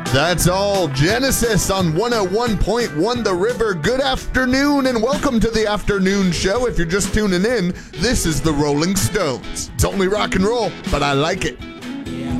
That's all. Genesis on 101.1 The River. Good afternoon and welcome to the afternoon show. If you're just tuning in, this is the Rolling Stones. It's only rock and roll, but I like it.